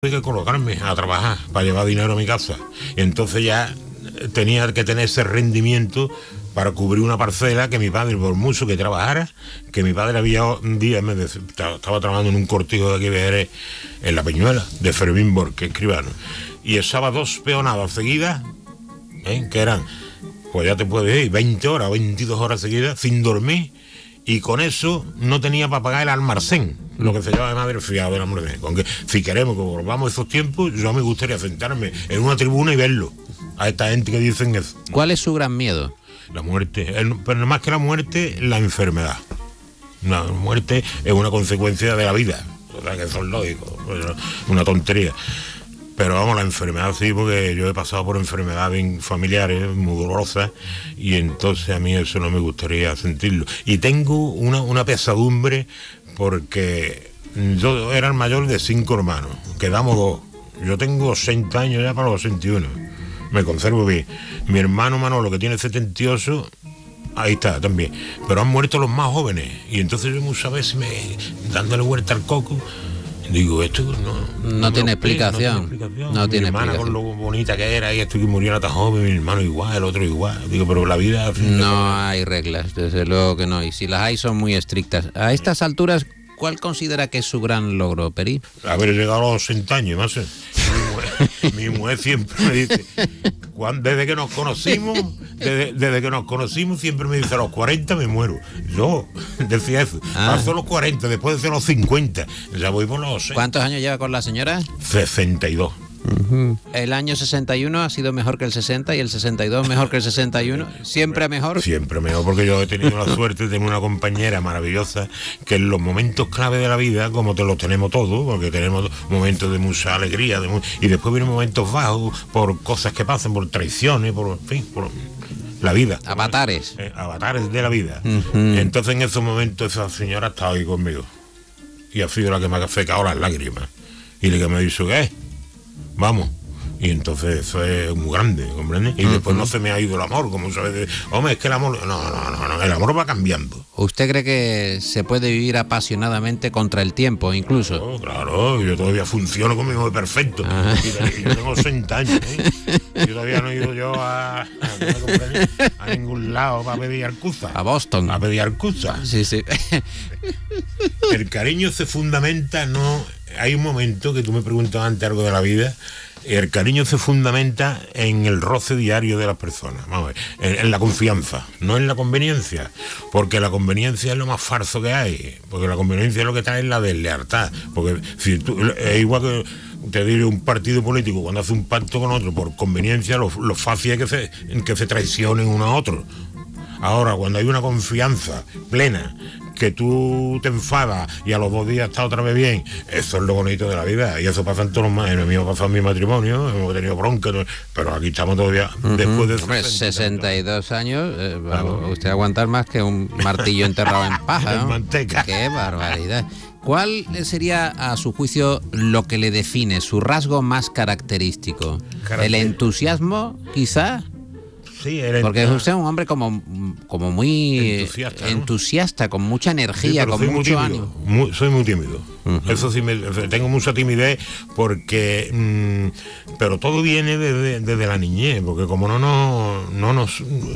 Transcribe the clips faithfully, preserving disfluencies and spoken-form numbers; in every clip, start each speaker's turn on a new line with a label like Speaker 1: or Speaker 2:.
Speaker 1: Tuve que colocarme a trabajar para llevar dinero a mi casa. Y entonces ya tenía que tener ese rendimiento para cubrir una parcela que mi padre, por mucho que trabajara, que mi padre había un día, me decía, estaba trabajando en un cortijo de aquí de Jerez, en La Peñuela, de Fermín Borque, escribano, y echaba dos peonadas seguidas, ¿eh? que eran, pues ya te puedes ir, veinte horas, veintidós horas seguidas, sin dormir, y con eso no tenía para pagar el almacén, lo que se llama de madre fiado del almacén. Con que, si queremos que volvamos a esos tiempos, yo me gustaría sentarme en una tribuna y verlo, a esta gente que dicen eso.
Speaker 2: ¿Cuál es su gran miedo?
Speaker 1: La muerte, el, pero más que la muerte, la enfermedad. La muerte es una consecuencia de la vida, o sea que eso es lógico, una tontería. Pero vamos, la enfermedad sí, porque yo he pasado por enfermedades familiares muy dolorosas y entonces a mí eso no me gustaría sentirlo. Y tengo una, una pesadumbre porque yo era el mayor de cinco hermanos, quedamos dos. Yo tengo ochenta años ya para los ochenta y uno, me conservo bien. Mi hermano Manolo, que tiene setenta y ocho, ahí está también. Pero han muerto los más jóvenes y entonces yo muchas veces me dándole vuelta al coco. Digo, esto no,
Speaker 2: no,
Speaker 1: no,
Speaker 2: tiene,
Speaker 1: explica,
Speaker 2: explicación.
Speaker 1: no tiene explicación.
Speaker 2: No
Speaker 1: mi
Speaker 2: tiene
Speaker 1: hermana
Speaker 2: explicación.
Speaker 1: Con lo bonita que era, y esto que muriera tan joven, mi hermano igual, el otro igual. Digo, pero la vida...
Speaker 2: No hay reglas, desde luego que no. Y si las hay son muy estrictas. A estas alturas, ¿cuál considera que es su gran logro, Peri?
Speaker 1: Haber llegado a los sesenta años, más. Mi mujer, mi mujer siempre me dice... Cuando, desde que nos conocimos, desde, desde que nos conocimos siempre me dice a los cuarenta me muero. Yo decía eso,
Speaker 2: ah.
Speaker 1: paso los cuarenta, después de los cincuenta, ya voy por los...
Speaker 2: ¿Cuántos años lleva con la señora?
Speaker 1: sesenta y dos.
Speaker 2: Uh-huh. El año sesenta y uno ha sido mejor que el sesenta y el sesenta y dos mejor que el sesenta y uno. ¿Siempre mejor?
Speaker 1: Siempre mejor, porque yo he tenido la suerte de tener una compañera maravillosa que en los momentos clave de la vida, como te los tenemos todos, porque tenemos momentos de mucha alegría de mu- y después vienen momentos bajos por cosas que pasan, por traiciones, por, en fin, por la vida.
Speaker 2: Avatares.
Speaker 1: Eh, avatares de la vida.
Speaker 2: Uh-huh.
Speaker 1: Entonces en esos momentos esa señora ha estado ahí conmigo y ha sido la que me ha secado las lágrimas y la que me ha dicho, ¿qué? Vamos. Y entonces eso es muy grande, ¿comprendes? Y uh-huh. después no se me ha ido el amor, como sabes, hombre, es que el amor, no, no, no, no, el amor va cambiando.
Speaker 2: ¿Usted cree que se puede vivir apasionadamente contra el tiempo, incluso?
Speaker 1: Claro, claro, yo todavía funciono conmigo perfecto. Uh-huh. Y yo tengo sesenta años, ¿eh? Yo todavía no he ido yo a, a, a ningún lado para pedir arcuza.
Speaker 2: A Boston.
Speaker 1: A pedir arcuza.
Speaker 2: Sí, sí.
Speaker 1: El cariño se fundamenta, no... Hay un momento que tú me preguntas antes algo de la vida. El cariño se fundamenta en el roce diario de las personas, vamos a ver, en, en la confianza, no en la conveniencia, porque la conveniencia es lo más falso que hay, porque la conveniencia es lo que trae la deslealtad, porque si tú, es igual que te diré un partido político cuando hace un pacto con otro por conveniencia, lo, lo fácil es que se, que se traicionen uno a otro. Ahora, cuando hay una confianza plena, que tú te enfadas y a los dos días está otra vez bien, eso es lo bonito de la vida, y eso pasa en todos los más. En el mío pasa en mi matrimonio, hemos tenido bronca, pero aquí estamos todavía, uh-huh. después de
Speaker 2: Hombre, sesenta y dos años, eh, claro. Usted aguantar más que un martillo enterrado en paja, ¿no?
Speaker 1: En manteca.
Speaker 2: ¡Qué barbaridad! ¿Cuál sería, a su juicio, lo que le define, su rasgo más característico? Caracter... ¿El entusiasmo, quizá?
Speaker 1: Sí, el
Speaker 2: porque usted es un hombre como, como muy entusiasta, ¿no? entusiasta, con mucha energía, sí, con mucho ánimo.
Speaker 1: Muy, soy muy tímido. Uh-huh. Eso sí, me, tengo mucha timidez porque... Mmm, pero todo viene desde, desde la niñez, porque como no, no, no nos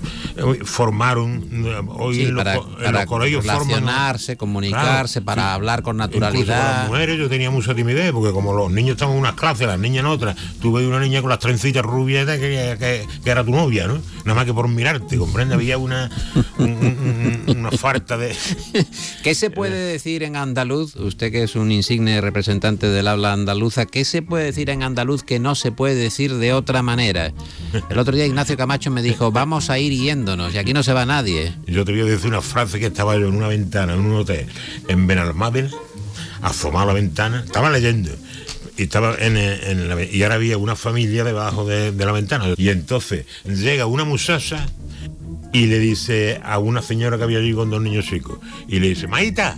Speaker 1: eh, formaron... Hoy
Speaker 2: sí,
Speaker 1: en los,
Speaker 2: para,
Speaker 1: en
Speaker 2: para
Speaker 1: los colegios
Speaker 2: relacionarse, forman, comunicarse, claro, para sí, hablar con naturalidad.
Speaker 1: Incluso con las mujeres yo tenía mucha timidez, porque como los niños estaban en unas clases, las niñas en otras, tú veías una niña con las trencitas rubias que, que, que, que era tu novia, ¿no? Nada más que por mirarte, ¿comprende? Había una, un, un, una falta de...
Speaker 2: ¿Qué se puede decir en andaluz? Usted que es un insigne representante del habla andaluza, ¿qué se puede decir en andaluz que no se puede decir de otra manera? El otro día Ignacio Camacho me dijo, vamos a ir yéndonos, y aquí no se va nadie.
Speaker 1: Yo te voy a decir una frase que estaba yo en una ventana, en un hotel, en Benalmádena, asomado a la ventana, estaba leyendo. Y estaba en, en la, y ahora había una familia debajo de, de la ventana. Y entonces llega una muchacha y le dice a una señora que había allí con dos niños chicos, y le dice, Maíta,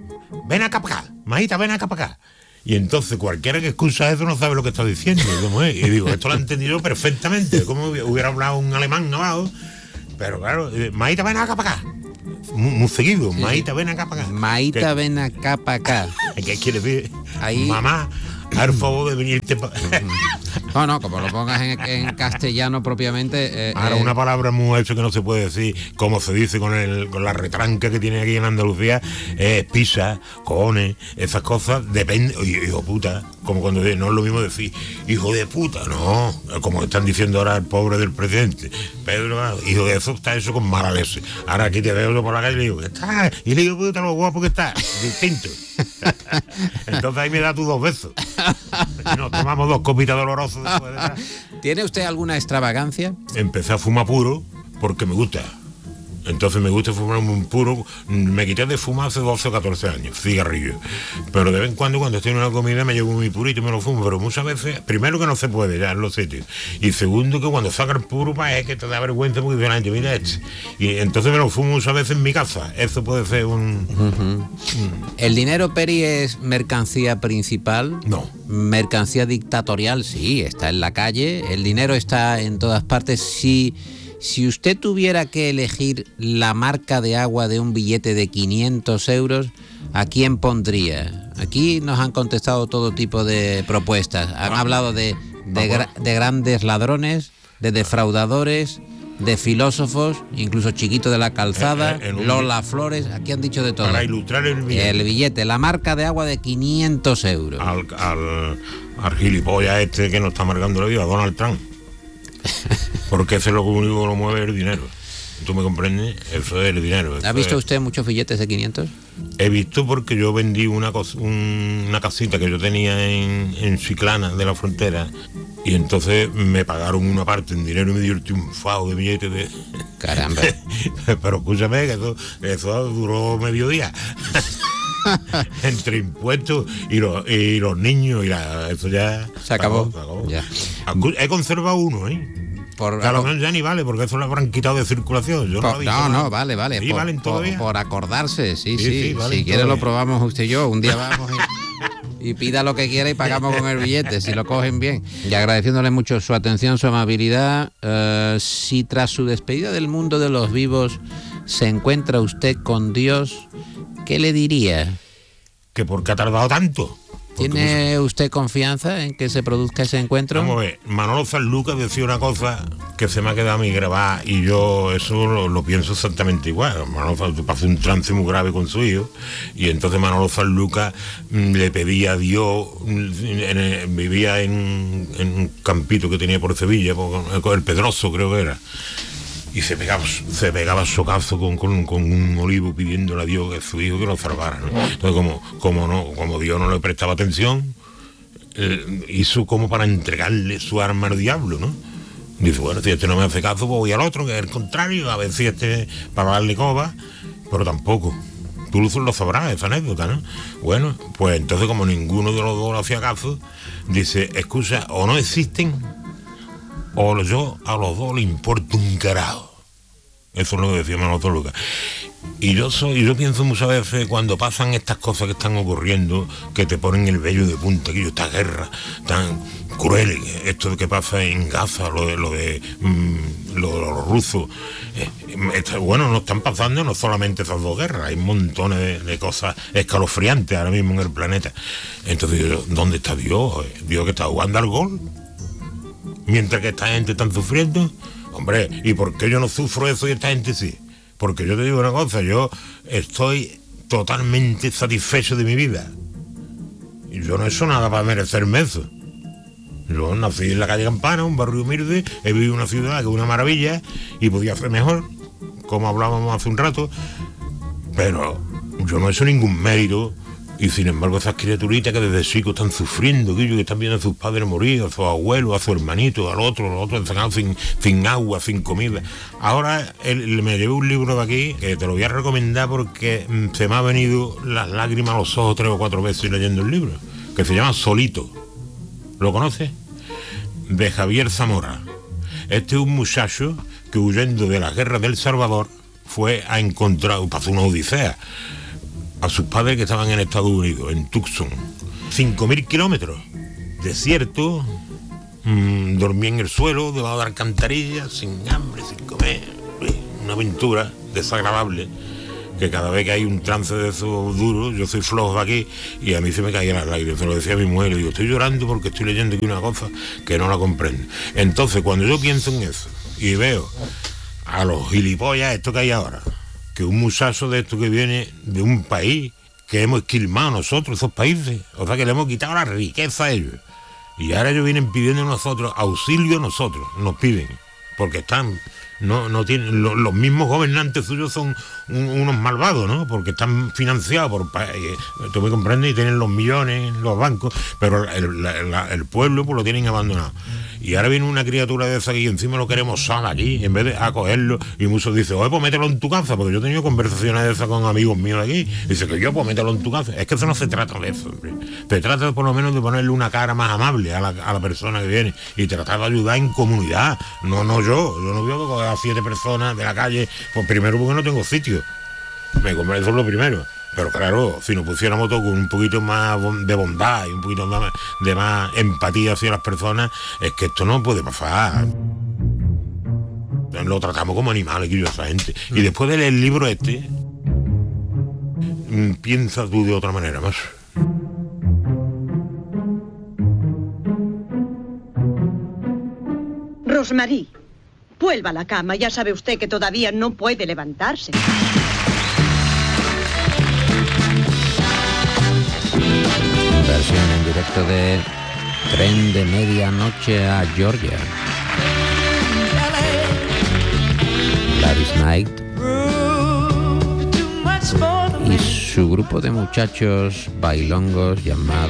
Speaker 1: ven acá para acá, Maíta, ven acá para acá. Y entonces cualquiera que escucha eso no sabe lo que está diciendo, ¿cómo es? Y digo, esto lo he entendido perfectamente, como hubiera hablado un alemán abajo, pero claro, Maíta, ven acá para acá. Muy, muy seguido, sí. Maíta, ven acá para acá.
Speaker 2: Maíta, ven acá para acá.
Speaker 1: ¿Qué quiere decir?
Speaker 2: Ahí...
Speaker 1: Mamá, Al favor de venirte pa...
Speaker 2: No, no, como lo pongas en, en castellano propiamente. Eh,
Speaker 1: Ahora,
Speaker 2: eh,
Speaker 1: una palabra muy hecho que no se puede decir, como se dice con el con la retranca que tiene aquí en Andalucía, es pizza, cojones, esas cosas, depende. Oye, hijo puta, como cuando no es lo mismo decir hijo de puta, no, como están diciendo ahora el pobre del presidente. Pedro, hijo de eso, está eso con mala leche. Ahora aquí te veo yo por la calle y le digo, ¿qué está? Y le digo, puta, lo guapo que está. Distinto. Entonces ahí me da tus dos besos. Nos tomamos dos copitas dolorosas después de nada.
Speaker 2: ¿Tiene usted alguna extravagancia?
Speaker 1: Empecé a fumar puro porque me gusta. Entonces me gusta fumar un puro. Me quité de fumar hace doce o catorce años, cigarrillos. Pero de vez en cuando, cuando estoy en una comida, me llevo mi purito y me lo fumo. Pero muchas veces, primero que no se puede ya en los sitios. Y segundo que cuando saca el puro, pues es que te da vergüenza porque dice, mira este. Y entonces me lo fumo muchas veces en mi casa. Eso puede ser un...
Speaker 2: Uh-huh.
Speaker 1: un
Speaker 2: ¿El dinero, Peri, es mercancía principal?
Speaker 1: No.
Speaker 2: Mercancía dictatorial, sí, está en la calle. El dinero está en todas partes. Si... Si usted tuviera que elegir la marca de agua de un billete de quinientos euros, ¿a quién pondría? Aquí nos han contestado todo tipo de propuestas. Han hablado de, de, gra- de grandes ladrones, de defraudadores, de filósofos, incluso Chiquito de la Calzada,
Speaker 1: Eh, eh, un...
Speaker 2: Lola Flores. Aquí han dicho de todo.
Speaker 1: Para ilustrar el billete.
Speaker 2: El billete, la marca de agua de quinientos euros.
Speaker 1: Al, al, al gilipollas este que nos está marcando la vida, Donald Trump. Porque eso es lo único que lo mueve, el dinero. ¿Tú me comprendes? Eso es el dinero.
Speaker 2: ¿Ha visto
Speaker 1: es...
Speaker 2: usted muchos billetes de quinientos?
Speaker 1: He visto porque yo vendí una, cos... una casita que yo tenía en, en Chiclana de la Frontera y entonces me pagaron una parte en dinero y me dio el triunfado de billetes de...
Speaker 2: Caramba.
Speaker 1: Pero escúchame, que eso, eso duró medio día. Entre impuestos y los, y los niños y la, eso ya
Speaker 2: se acabó,
Speaker 1: se acabó.
Speaker 2: Ya.
Speaker 1: He conservado uno, ¿eh?
Speaker 2: Por,
Speaker 1: a lo menos ya ni vale, porque eso lo habrán quitado de circulación. Yo
Speaker 2: por,
Speaker 1: no,
Speaker 2: no,
Speaker 1: no,
Speaker 2: no, vale, vale.
Speaker 1: ¿Sí,
Speaker 2: por,
Speaker 1: valen todavía?
Speaker 2: Por, por acordarse, sí,
Speaker 1: sí.
Speaker 2: sí.
Speaker 1: sí valen
Speaker 2: si quiere
Speaker 1: todavía.
Speaker 2: lo probamos usted y yo. Un día vamos y, y pida lo que quiera y pagamos con el billete, si lo cogen bien. Y agradeciéndole mucho su atención, su amabilidad. Uh, si tras su despedida del mundo de los vivos se encuentra usted con Dios, ¿qué le diría?
Speaker 1: ¿Que por qué ha tardado tanto?
Speaker 2: ¿Tiene usted confianza en que se produzca ese encuentro?
Speaker 1: Vamos a ver, Manolo Sanlúcar decía una cosa que se me ha quedado a mí grabada y yo eso lo, lo pienso exactamente igual. Manolo Sanlúcar pasó un trance muy grave con su hijo y entonces Manolo Sanlúcar mmm, le pedía a Dios, en, en, vivía en, en un campito que tenía por Sevilla, por el Pedroso creo que era, y se pegaba, se pegaba socazo con, con, con un olivo pidiéndole a Dios que su hijo que lo salvara, ¿no? Entonces como, como no, como Dios no le prestaba atención, eh, hizo como para entregarle su arma al diablo, ¿no? Dice, bueno, si este no me hace caso, pues voy al otro, que es el contrario, a ver si este, para darle coba, pero tampoco. Tú lo sabrás, esa anécdota, ¿no? Bueno, pues entonces como ninguno de los dos le hacía caso, dice, escucha, o no existen, o yo a los dos le importa un carajo. Eso es lo que decía Manolo Sanlúcar. Y yo soy, yo pienso muchas veces cuando pasan estas cosas que están ocurriendo, que te ponen el vello de punta, que esta guerra tan cruel, esto que pasa en Gaza, lo de, lo de mmm, lo de los rusos. Eh, está, bueno, no están pasando no solamente esas dos guerras, hay montones de, de cosas escalofriantes ahora mismo en el planeta. Entonces, yo, ¿dónde está Dios? Dios que está jugando al gol. Mientras que esta gente está sufriendo, hombre, ¿y por qué yo no sufro eso y esta gente sí? Porque yo te digo una cosa, yo estoy totalmente satisfecho de mi vida. Y yo no he hecho nada para merecerme eso. Yo nací en la calle Campana, un barrio humilde, he vivido en una ciudad que es una maravilla y podía ser mejor, como hablábamos hace un rato, pero yo no he hecho ningún mérito. Y sin embargo esas criaturitas que desde chicos están sufriendo, que están viendo a sus padres morir, a sus abuelos, a su hermanito, al otro, al otro encerrado sin, sin agua, sin comida. Ahora él, me llevé un libro de aquí, que te lo voy a recomendar porque mmm, se me ha venido las lágrimas a los ojos tres o cuatro veces leyendo el libro, que se llama Solito. ¿Lo conoces? De Javier Zamora. Este es un muchacho que huyendo de las guerras del Salvador fue a encontrar, pasó una odisea, a sus padres que estaban en Estados Unidos, en Tucson. cinco mil kilómetros, desierto, mmm, dormía en el suelo, debajo de alcantarillas, sin hambre, sin comer. Una aventura desagradable que cada vez que hay un trance de esos duros, yo soy flojo aquí y a mí se me caían las lágrimas. Se lo decía a mi mujer, le digo, estoy llorando porque estoy leyendo aquí una cosa que no la comprendo. Entonces, cuando yo pienso en eso y veo a los gilipollas esto que hay ahora, que un muchacho de esto que viene de un país que hemos esquilmado nosotros, esos países, o sea que le hemos quitado la riqueza a ellos, y ahora ellos vienen pidiendo a nosotros auxilio, a nosotros nos piden, porque están, no, no tienen, lo, los mismos gobernantes suyos son un, unos malvados, ¿no? Porque están financiados por, eh, tú me comprendes, y tienen los millones, los bancos, pero el, la, la, el pueblo pues lo tienen abandonado. Y ahora viene una criatura de esa que encima lo queremos sal aquí, en vez de acogerlo, y muchos dicen, oye, pues mételo en tu casa, porque yo he tenido conversaciones de esas con amigos míos de aquí, dice que yo, pues mételo en tu casa. Es que eso no se trata de eso, hombre. Se trata por lo menos de ponerle una cara más amable a la, a la persona que viene, y tratar de ayudar en comunidad, no no yo, yo no veo que a siete personas de la calle, pues primero porque no tengo sitio, me compré, eso es lo primero. Pero claro, si nos pusiéramos todo con un poquito más de bondad y un poquito más de más empatía hacia las personas, es que esto no puede pasar. Lo tratamos como animales, que yo, esa gente. Y después de leer el libro este, piensa tú de otra manera más.
Speaker 3: Rosmarie, vuelva a la cama. Ya sabe usted que todavía no puede levantarse.
Speaker 2: Versión en directo de Tren de Medianoche a Georgia. Gladys Knight y su grupo de muchachos bailongos llamado